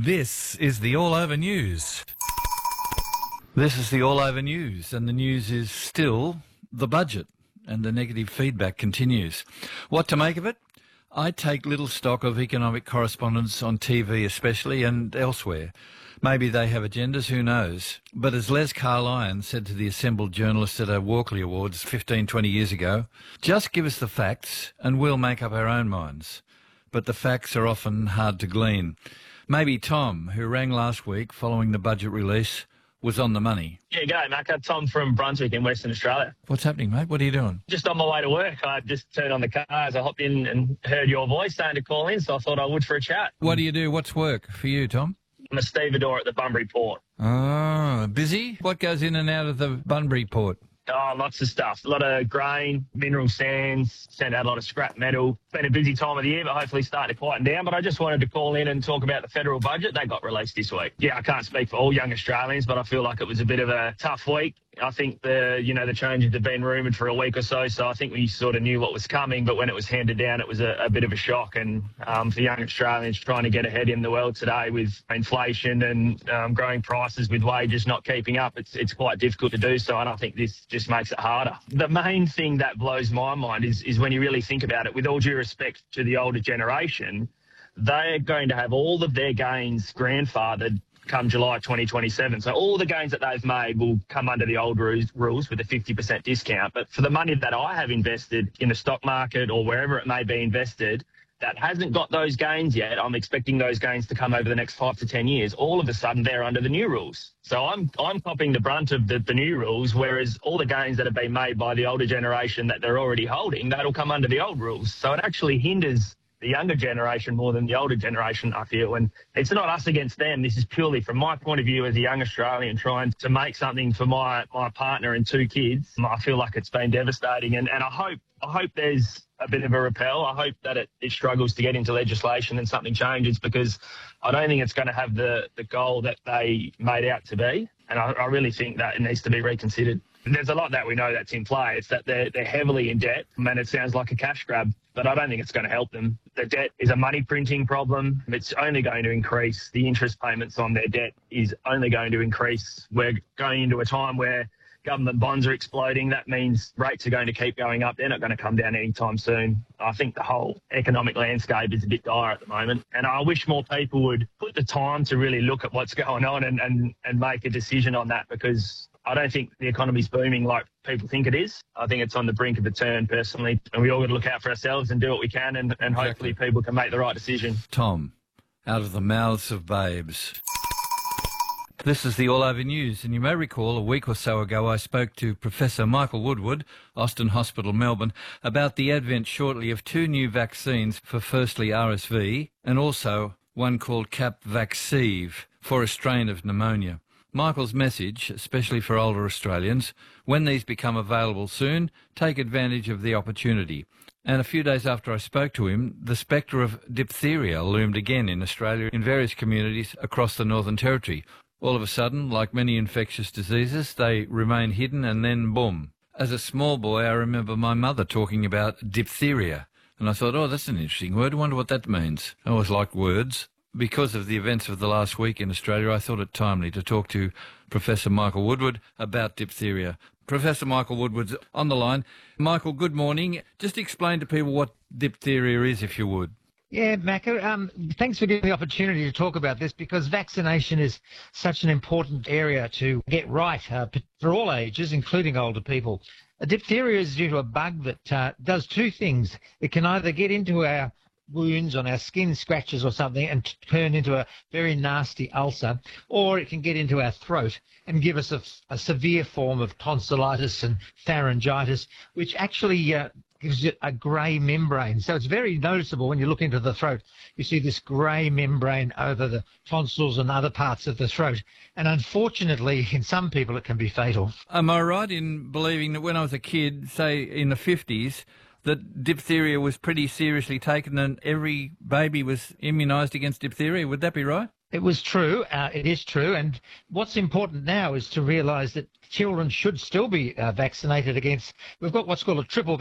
This is the All Over News. This is the All Over News, and the news is still the budget, and the negative feedback continues. What to make of it? I take little stock of economic correspondents on TV especially, and elsewhere. Maybe they have agendas, who knows? But as Les Carlyon said to the assembled journalists at a Walkley Awards 15, 20 years ago, just give us the facts and we'll make up our own minds. But the facts are often hard to glean. Maybe Tom, who rang last week following the budget release, was on the money. Yeah, g'day, Macca. Tom from Brunswick in Western Australia. What's happening, mate? What are you doing? Just on my way to work. I just turned on the car as I hopped in and heard your voice saying to call in, so I thought I would for a chat. What do you do? What's work for you, Tom? I'm a stevedore at the Bunbury Port. Oh, busy? What goes in and out of the Bunbury Port? Oh, lots of stuff. A lot of grain, mineral sands, send out a lot of scrap metal. It's been a busy time of the year, but hopefully starting to quieten down. But I just wanted to call in and talk about the federal budget. That got released this week. Yeah, I can't speak for all young Australians, but I feel like it was a bit of a tough week. I think the changes have been rumoured for a week or so, so I think we sort of knew what was coming, but when it was handed down, it was a bit of a shock. And for young Australians trying to get ahead in the world today with inflation and growing prices with wages not keeping up, it's quite difficult to do so, and I think this just makes it harder. The main thing that blows my mind is when you really think about it, with all due respect to the older generation, they're going to have all of their gains grandfathered come July 2027. So all the gains that they've made will come under the old rules with a 50% discount. But for the money that I have invested in the stock market or wherever it may be invested, that hasn't got those gains yet, I'm expecting those gains to come over the next 5 to 10 years. All of a sudden, they're under the new rules. So I'm copping the brunt of the new rules, whereas all the gains that have been made by the older generation that they're already holding, that'll come under the old rules. So it actually hinders the younger generation more than the older generation, I feel. And it's not us against them. This is purely from my point of view as a young Australian trying to make something for my partner and 2 kids. I feel like it's been devastating. And I hope there's a bit of a repel. I hope that it struggles to get into legislation and something changes, because I don't think it's going to have the goal that they made out to be. And I really think that it needs to be reconsidered. There's a lot that we know that's in play. It's that they're heavily in debt, and it sounds like a cash grab, but I don't think it's going to help them. The debt is a money printing problem. It's only going to increase. The interest payments on their debt is only going to increase. We're going into a time where government bonds are exploding. That means rates are going to keep going up. They're not going to come down anytime soon. I think the whole economic landscape is a bit dire at the moment, and I wish more people would put the time to really look at what's going on and make a decision on that, because I don't think the economy's booming like people think it is. I think it's on the brink of a turn, personally, and we all got to look out for ourselves and do what we can, and hopefully people can make the right decision. Tom, out of the mouths of babes. This is the All Over News, and you may recall a week or so ago I spoke to Professor Michael Woodward, Austin Hospital, Melbourne, about the advent shortly of 2 new vaccines for firstly RSV and also one called Capvaxive for a strain of pneumonia. Michael's message, especially for older Australians, when these become available soon, take advantage of the opportunity. And a few days after I spoke to him, the spectre of diphtheria loomed again in Australia in various communities across the Northern Territory. All of a sudden, like many infectious diseases, they remain hidden and then boom. As a small boy, I remember my mother talking about diphtheria, and I thought, oh, that's an interesting word. I wonder what that means. I always like words. Because of the events of the last week in Australia, I thought it timely to talk to Professor Michael Woodward about diphtheria. Professor Michael Woodward's on the line. Michael, good morning. Just explain to people what diphtheria is, if you would. Yeah, Macca, thanks for giving the opportunity to talk about this, because vaccination is such an important area to get right for all ages, including older people. Diphtheria is due to a bug that does 2 things. It can either get into our wounds on our skin, scratches or something, and turn into a very nasty ulcer, or it can get into our throat and give us a severe form of tonsillitis and pharyngitis, which actually gives it a grey membrane. So it's very noticeable when you look into the throat. You see this grey membrane over the tonsils and other parts of the throat. And unfortunately, in some people, it can be fatal. Am I right in believing that when I was a kid, say in the 50s, that diphtheria was pretty seriously taken and every baby was immunised against diphtheria? Would that be right? It was true. It is true. And what's important now is to realise that children should still be vaccinated against, we've got what's called a triple